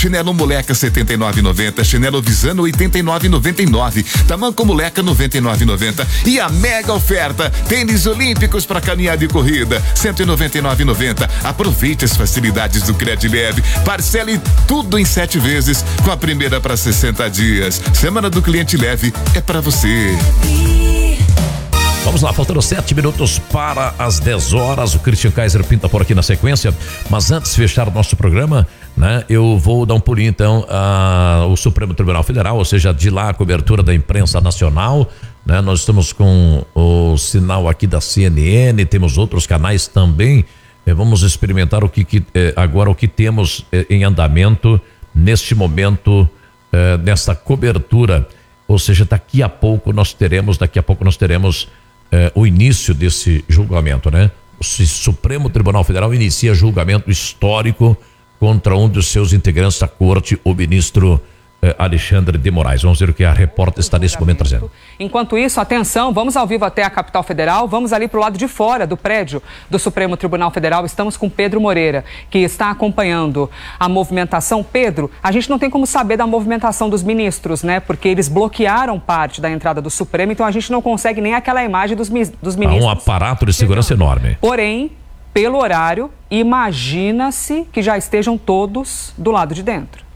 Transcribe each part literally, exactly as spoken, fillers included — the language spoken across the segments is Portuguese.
Chinelo Moleca setenta e nove e noventa, chinelo Visano oitenta e nove e noventa e nove, tamanco Moleca noventa e nove e noventa e a mega oferta, tênis olímpicos para caminhada e corrida, cento e noventa e nove e noventa. Aproveite as facilidades do Credileve, parcele tudo em sete vezes com a primeira para sessenta dias. Semana do Cliente Leve é para você. Vamos lá, faltando sete minutos para as dez horas. O Christian Kaiser pinta por aqui na sequência. Mas antes de fechar o nosso programa, né, eu vou dar um pulinho então ao Supremo Tribunal Federal, ou seja, de lá a cobertura da imprensa nacional. Né, nós estamos com o sinal aqui da C N N, temos outros canais também. Eh, vamos experimentar o que, que eh, agora o que temos eh, em andamento neste momento, eh, nesta cobertura. Ou seja, daqui a pouco nós teremos, daqui a pouco nós teremos Eh, o início desse julgamento, né? O Supremo Tribunal Federal inicia julgamento histórico contra um dos seus integrantes da corte, o ministro eh, Alexandre de Moraes. Vamos ver o que a repórter está nesse momento trazendo. Enquanto isso, atenção, vamos ao vivo até a capital federal, vamos ali para o lado de fora do prédio do Supremo Tribunal Federal. Estamos com Pedro Moreira, que está acompanhando a movimentação. Pedro, a gente não tem como saber da movimentação dos ministros, né? Porque eles bloquearam parte da entrada do Supremo, então a gente não consegue nem aquela imagem dos, dos ministros. Há um aparato de segurança enorme. Porém, pelo horário, imagina-se que já estejam todos do lado de dentro.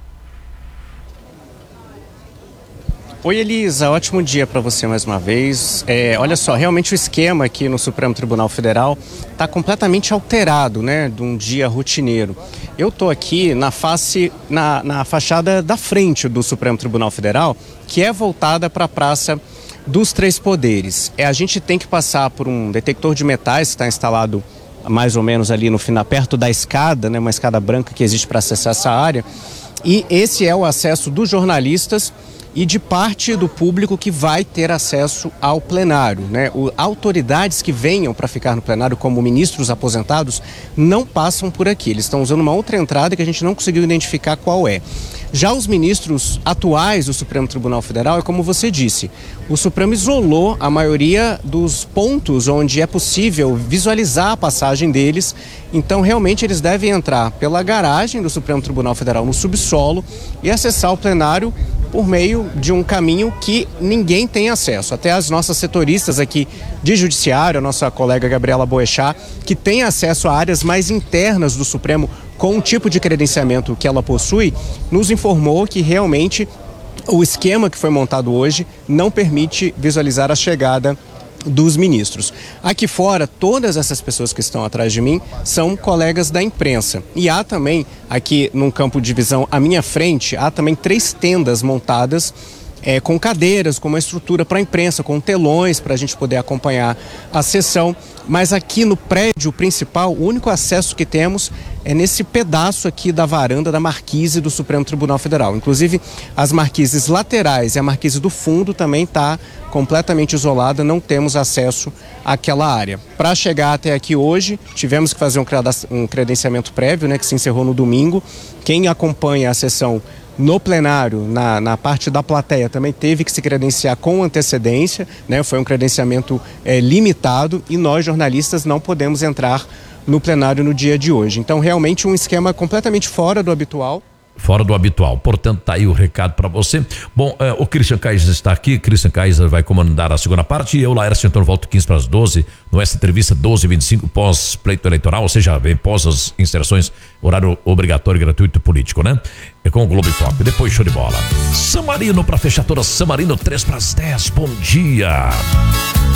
Oi, Elisa, ótimo dia para você mais uma vez. É, olha só, realmente o esquema aqui no Supremo Tribunal Federal está completamente alterado, né, de um dia rotineiro. Eu estou aqui na face, na, na fachada da frente do Supremo Tribunal Federal, que é voltada para a Praça dos Três Poderes. É, a gente tem que passar por um detector de metais que está instalado mais ou menos ali no final, perto da escada, né, uma escada branca que existe para acessar essa área. E esse é o acesso dos jornalistas e de parte do público que vai ter acesso ao plenário, né? O, autoridades que venham para ficar no plenário, como ministros aposentados, não passam por aqui. Eles estão usando uma outra entrada que a gente não conseguiu identificar qual é. Já os ministros atuais do Supremo Tribunal Federal, é como você disse, o Supremo isolou a maioria dos pontos onde é possível visualizar a passagem deles. Então, realmente, eles devem entrar pela garagem do Supremo Tribunal Federal no subsolo e acessar o plenário por meio de um caminho que ninguém tem acesso. Até as nossas setoristas aqui de judiciário, a nossa colega Gabriela Boechat, que tem acesso a áreas mais internas do Supremo com o tipo de credenciamento que ela possui, nos informou que realmente o esquema que foi montado hoje não permite visualizar a chegada dos ministros. Aqui fora, todas essas pessoas que estão atrás de mim são colegas da imprensa. E há também, aqui num campo de visão à minha frente, há também três tendas montadas é, com cadeiras, com uma estrutura para a imprensa, com telões para a gente poder acompanhar a sessão. Mas aqui no prédio principal, o único acesso que temos é nesse pedaço aqui da varanda da marquise do Supremo Tribunal Federal. Inclusive, as marquises laterais e a marquise do fundo também está completamente isolada, não temos acesso àquela área. Para chegar até aqui hoje, tivemos que fazer um credenciamento prévio, né, que se encerrou no domingo. Quem acompanha a sessão no plenário, na, na parte da plateia, também teve que se credenciar com antecedência, né? Foi um credenciamento é, limitado e nós, jornalistas, não podemos entrar no plenário no dia de hoje. Então, realmente um esquema completamente fora do habitual. Fora do habitual. Portanto, tá aí o recado para você. Bom, eh, o Christian Kaiser está aqui. Christian Kaiser vai comandar a segunda parte e eu, Laércio Antônio, volto quinze para as doze, no essa entrevista doze e vinte e cinco, pós-pleito eleitoral, ou seja, pós as inserções, horário obrigatório, gratuito político, né? É com o Globo e Foco. Depois, show de bola. Samarino, para fechar toda Samarino, três para as dez. Bom dia.